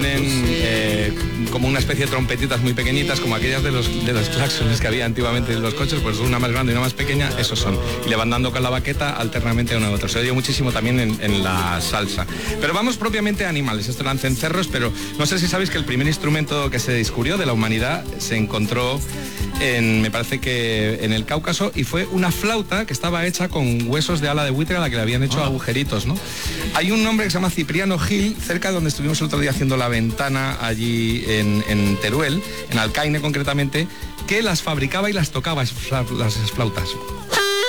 tienen como una especie de trompetitas muy pequeñitas, como aquellas de los claxones que había antiguamente en los coches, pues una más grande y una más pequeña, esos son. Y le van dando con la baqueta alternamente a uno a otro. Se oye muchísimo también en la salsa. Pero vamos propiamente a animales. Esto eran cencerros, pero no sé si sabéis que el primer instrumento que se descubrió de la humanidad se encontró me parece que en el Cáucaso, y fue una flauta que estaba hecha con huesos de ala de buitre a la que le habían hecho agujeritos, ¿no? Hay un hombre que se llama Cipriano Gil, cerca de donde estuvimos el otro día haciendo la ventana, allí en Teruel, en Alcaine concretamente, que las fabricaba y las tocaba, las flautas.